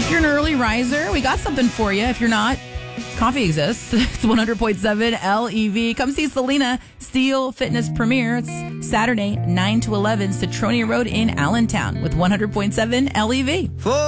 If you're an early riser, we got something for you. If you're not, coffee exists. It's 100.7 LEV. Come see Selena Steel Fitness Premiere. It's Saturday, 9 to 11, Citronia Road in Allentown with 100.7 LEV.